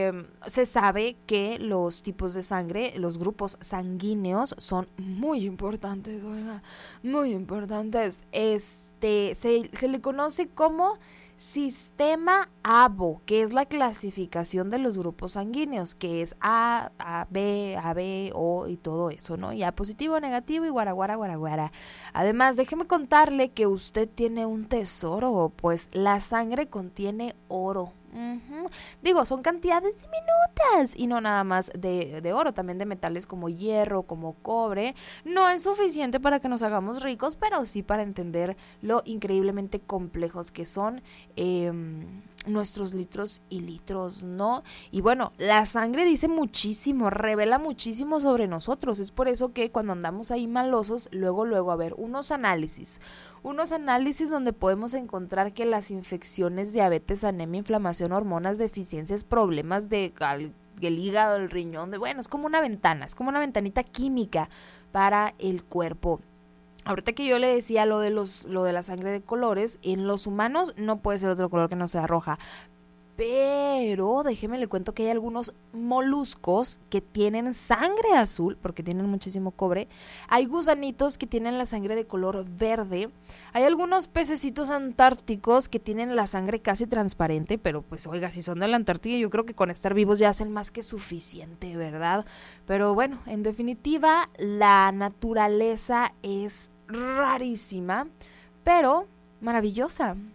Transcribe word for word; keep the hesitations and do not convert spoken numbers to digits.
eh, se sabe que los tipos de sangre, los grupos sanguíneos son muy importantes, oiga, muy importantes. Este, se, se le conoce como sistema A B O, que es la clasificación de los grupos sanguíneos, que es A, A, B, A B, O y todo eso, ¿no? Ya positivo, negativo y guaraguara, guaraguara. Además, déjeme contarle que usted tiene un tesoro, pues la sangre contiene oro. Uh-huh. Digo, son cantidades diminutas y no nada más de, de oro, también de metales como hierro, como cobre. No es suficiente para que nos hagamos ricos, pero sí para entender lo increíblemente complejos que son eh, nuestros litros y litros, ¿no? Y bueno, la sangre dice muchísimo, revela muchísimo sobre nosotros. Es por eso que cuando andamos ahí malosos, luego, luego, a ver, unos análisis. Unos análisis donde podemos encontrar que las infecciones, diabetes, anemia, inflamación, hormonas, deficiencias, problemas de cal- el hígado, el riñón, de bueno, es como una ventana, es como una ventanita química para el cuerpo. Ahorita que yo le decía lo de los, lo de la sangre de colores, en los humanos no puede ser otro color que no sea roja. Pero déjeme le cuento que hay algunos moluscos que tienen sangre azul, porque tienen muchísimo cobre. Hay gusanitos que tienen la sangre de color verde. Hay algunos pececitos antárticos que tienen la sangre casi transparente, pero pues oiga, si son de la Antártida, yo creo que con estar vivos ya hacen más que suficiente, ¿verdad? Pero bueno, en definitiva, la naturaleza es rarísima, pero maravillosa.